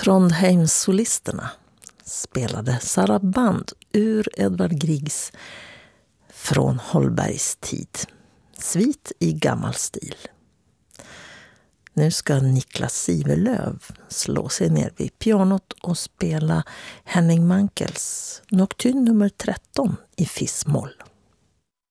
Trondheimssolisterna spelade saraband ur Edvard Griegs Från Holbergs tid. Svit i gammal stil. Nu ska Niklas Siverlöv slå sig ner vid pianot och spela Henning Mankels Nocturne nummer 13 i fis-moll.